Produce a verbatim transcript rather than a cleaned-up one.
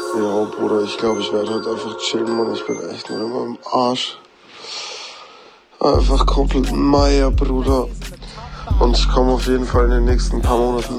Ja, Bruder, ich glaube, ich werde heute einfach chillen, Mann. Ich bin echt nur immer im Arsch. Einfach komplett Meier, Bruder. Und ich komme auf jeden Fall in den nächsten paar Monaten